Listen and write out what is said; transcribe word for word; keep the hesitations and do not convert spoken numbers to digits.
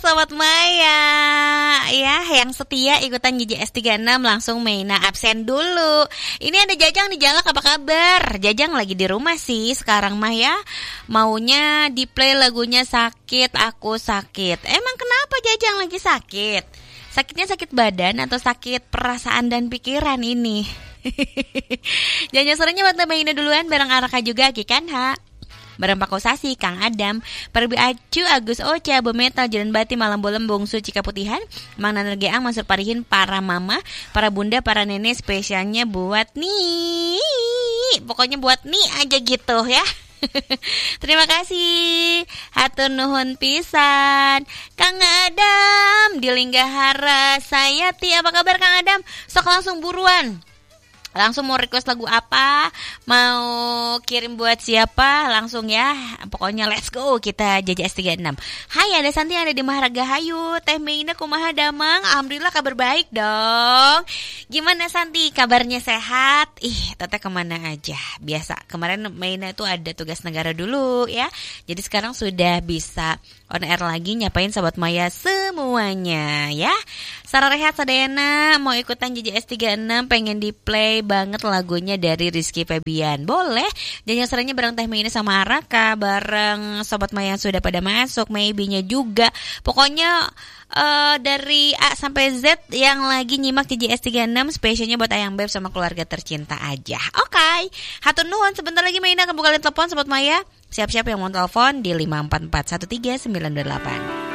Sobat Maya. Ya, yang setia ikutan J J S tiga enam langsung Meina absen dulu. Ini ada Jajang di Jalak, apa kabar? Jajang lagi di rumah sih sekarang mah ya. Maunya di play lagunya Sakit Aku Sakit. Emang kenapa Jajang lagi sakit? Sakitnya sakit badan atau sakit perasaan dan pikiran ini? Jangan sorenya buat Meina duluan bareng Araka juga Ki Kanha. Bareng Pak Kosasi, Kang Adam, Perbi Acu, Agus Ocha, Bemetal, Jalan Bati, Malam Bolembong, Suci Kaputihan, Mang Naner Geang, Mansur Parihin, para mama, para bunda, para nenek, spesialnya buat nih. Pokoknya buat nih aja gitu ya. Terima kasih. Hatur nuhun pisan. Kang Adam di Linggahara, Sayati, apa kabar Kang Adam? Sok langsung buruan. Langsung mau request lagu apa, mau kirim buat siapa, langsung ya. Pokoknya let's go, kita J J S tiga enam. Hai, ada Santi yang ada di Maharagahayu. Teh Meina kumaha damang? Alhamdulillah kabar baik dong. Gimana Santi, kabarnya sehat? Ih, teteh kemana aja? Biasa, kemarin Meina itu ada tugas negara dulu ya. Jadi sekarang sudah bisa on air lagi nyapain Sobat Maya semuanya ya. Sarah Rehat Sadayana mau ikutan J J S tiga enam, pengen di play banget lagunya dari Rizky Febian. Boleh, jangan serangnya bareng Teh Meina sama Araka, bareng Sobat Maya yang sudah pada masuk, maybe-nya juga. Pokoknya uh, dari A sampai Z yang lagi nyimak J J S tiga enam, spesialnya buat Ayang Beb sama keluarga tercinta aja. Oke, okay. Hatur nuhun, sebentar lagi Meina akan buka telepon Sobat Maya. Siap-siap yang mau telepon di lima empat empat satu tiga sembilan dua delapan.